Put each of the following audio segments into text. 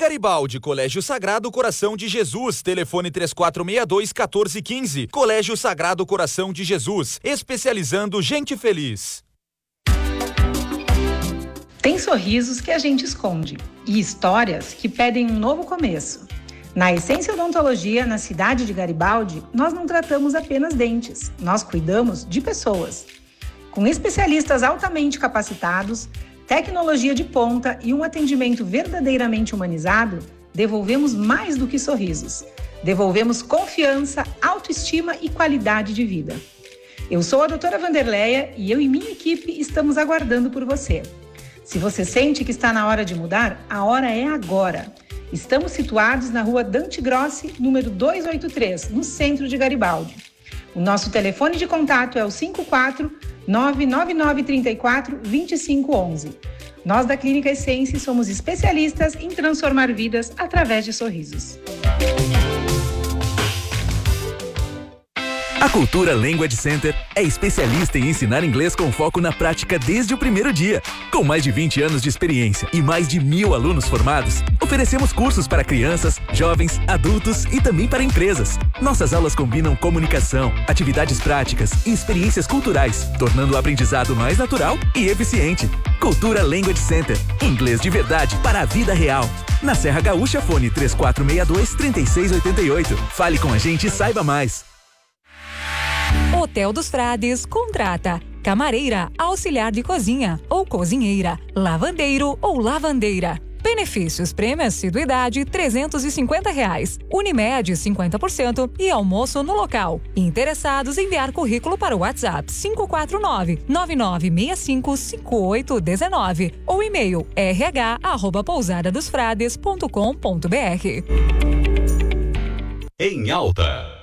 Garibaldi, Colégio Sagrado Coração de Jesus, telefone 3462-1415. Colégio Sagrado Coração de Jesus, especializando gente feliz. Tem sorrisos que a gente esconde e histórias que pedem um novo começo. Na Essência Odontologia, na cidade de Garibaldi, nós não tratamos apenas dentes, nós cuidamos de pessoas. Com especialistas altamente capacitados, tecnologia de ponta e um atendimento verdadeiramente humanizado, devolvemos mais do que sorrisos. Devolvemos confiança, autoestima e qualidade de vida. Eu sou a doutora Vanderleia e eu e minha equipe estamos aguardando por você. Se você sente que está na hora de mudar, a hora é agora. Estamos situados na rua Dante Grossi, número 283, no centro de Garibaldi. O nosso telefone de contato é o 54-99934-2511. Nós da Clínica Essência somos especialistas em transformar vidas através de sorrisos. A Cultura Language Center é especialista em ensinar inglês com foco na prática desde o primeiro dia. Com mais de 20 anos de experiência e mais de 1.000 alunos formados, oferecemos cursos para crianças, jovens, adultos e também para empresas. Nossas aulas combinam comunicação, atividades práticas e experiências culturais, tornando o aprendizado mais natural e eficiente. Cultura Language Center, inglês de verdade para a vida real. Na Serra Gaúcha, fone 3462-3688. Fale com a gente e saiba mais. Hotel dos Frades contrata camareira, auxiliar de cozinha ou cozinheira, lavandeiro ou lavandeira. Benefícios: prêmio assiduidade R$350, Unimed 50% e almoço no local. Interessados, enviar currículo para o WhatsApp 549-9965-5819 ou e-mail rh@pousadadosfrades.com.br. Em Alta.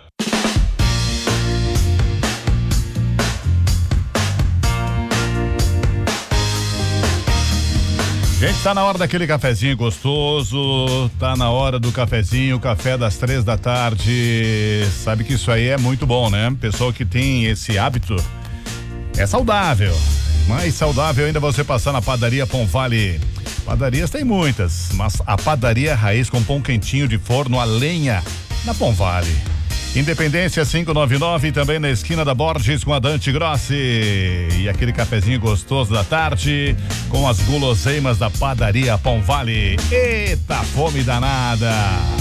Gente, tá na hora daquele cafezinho gostoso, tá na hora do cafezinho, café das 3 da tarde. Sabe que isso aí é muito bom, né? Pessoa que tem esse hábito é saudável. Mais saudável ainda você passar na padaria Pão Vale. Padarias tem muitas, mas a padaria raiz com pão quentinho de forno a lenha na Pão Vale. Independência 599, também na esquina da Borges com a Dante Grossi. E aquele cafezinho gostoso da tarde com as guloseimas da padaria Pão Vale. Eita, fome danada!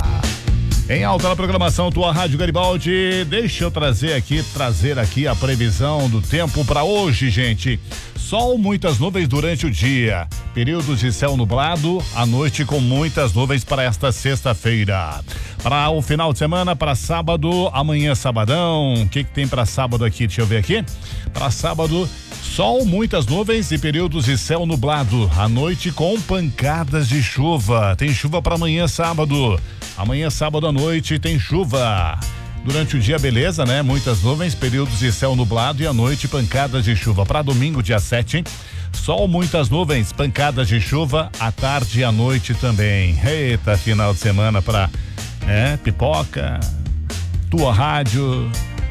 Em alta na programação Tua Rádio Garibaldi, deixa eu trazer aqui a previsão do tempo para hoje, gente. Sol, muitas nuvens durante o dia, períodos de céu nublado, à noite com muitas nuvens para esta sexta-feira. Para o final de semana, para sábado, amanhã sabadão, o que tem para sábado aqui? Deixa eu ver aqui. Para sábado, sol, muitas nuvens e períodos de céu nublado, à noite com pancadas de chuva. Tem chuva para amanhã sábado. Amanhã sábado à noite tem chuva. Durante o dia, beleza, né? Muitas nuvens, períodos de céu nublado e à noite pancadas de chuva. Para domingo, dia 7, sol, muitas nuvens, pancadas de chuva, à tarde e à noite também. Eita, final de semana para pipoca, Tua Rádio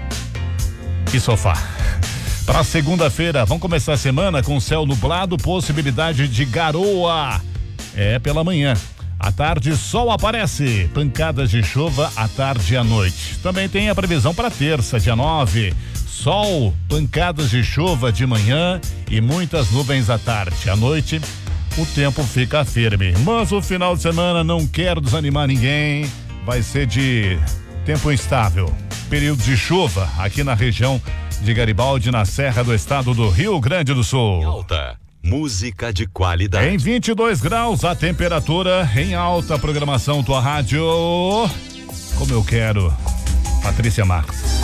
e sofá. Para segunda-feira, vamos começar a semana com céu nublado, possibilidade de garoa. Pela manhã. À tarde, sol aparece, pancadas de chuva à tarde e à noite. Também tem a previsão para terça, dia 9. Sol, pancadas de chuva de manhã e muitas nuvens à tarde. À noite, o tempo fica firme. Mas o final de semana, não quero desanimar ninguém, vai ser de tempo instável. Período de chuva aqui na região de Garibaldi, na Serra do Estado do Rio Grande do Sul. Alta. Música de qualidade. Em 22 graus, a temperatura em alta. Programação Tua Rádio. Como eu quero. Patrícia Marques.